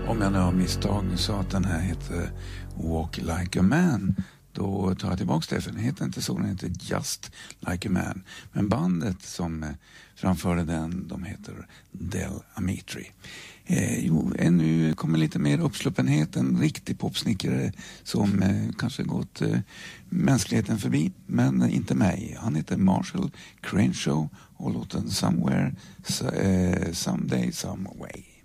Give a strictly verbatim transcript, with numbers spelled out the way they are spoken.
Om jag nu av misstag sa att den här heter Walk Like a Man, då tar jag tillbaka det, för den heter inte så, den heter Just Like a Man. Men bandet som framförde den, de heter Del Amitri. Eh, jo, ännu kommer lite mer uppsluppenhet, en riktig popsnickare som eh, kanske gått eh, mänskligheten förbi, men inte mig. Han heter Marshall Crenshaw och låten Somewhere, so, eh, Someday, Some Way.